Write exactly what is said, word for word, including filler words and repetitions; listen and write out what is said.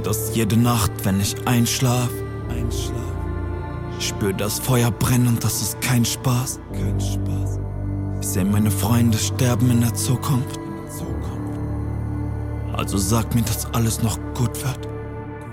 das jede Nacht, wenn ich einschlaf, einschlaf. Ich spür das Feuer brennen und das ist kein Spaß, kein Spaß. Ich seh meine Freunde sterben in der Zukunft. Also sag mir, dass alles noch gut wird.